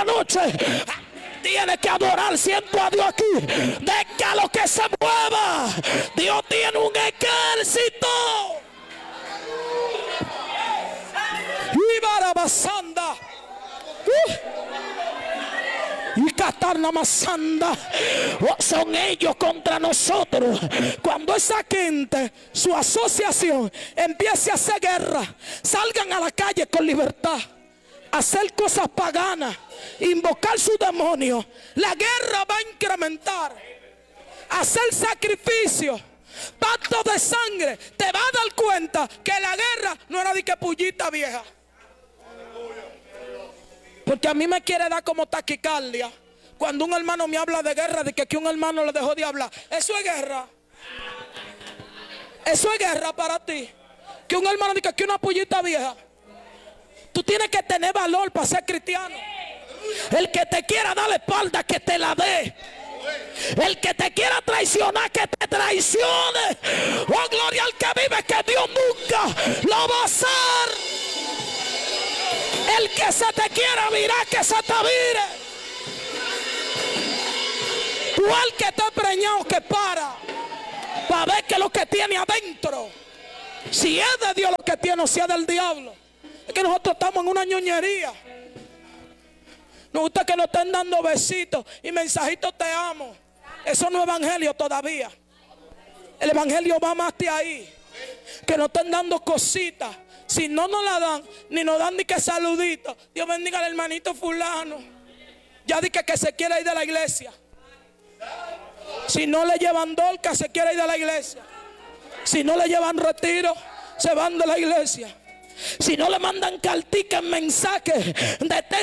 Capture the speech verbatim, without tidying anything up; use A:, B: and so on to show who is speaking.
A: noche tiene que adorar. Siento a Dios aquí. Deja lo que se mueva. Dios tiene un ejército. Y barabasanda. Uh. Y Catarna Masanda. Son ellos contra nosotros. Cuando esa gente, su asociación, empiece a hacer guerra, salgan a la calle con libertad, hacer cosas paganas, invocar su demonio, la guerra va a incrementar. Hacer sacrificio, pacto de sangre, te va a dar cuenta que la guerra no era de que pullita vieja. Porque a mí me quiere dar como taquicardia cuando un hermano me habla de guerra, de que aquí un hermano le dejó de hablar. Eso es guerra. Eso es guerra para ti. Que un hermano diga que aquí una pullita vieja. Tú tienes que tener valor para ser cristiano. El que te quiera dar la espalda, que te la dé. El que te quiera traicionar, que te traicione. Oh, gloria al que vive, que Dios nunca lo va a hacer. El que se te quiera virar, que se te vire. Tú al que está preñado, que para, para ver que lo que tiene adentro, si es de Dios lo que tiene o si es del diablo. Es que nosotros estamos en una ñoñería. Nos gusta que nos estén dando besitos y mensajitos te amo. Eso no es evangelio todavía. El evangelio va más de ahí. Que nos estén dando cositas. Si no nos la dan, ni nos dan ni que saluditos. Dios bendiga al hermanito fulano. Ya dije que se quiere ir de la iglesia. Si no le llevan dolca, se quiere ir de la iglesia. Si no le llevan retiro, se van de la iglesia. Si no le mandan cartica en mensaje de texto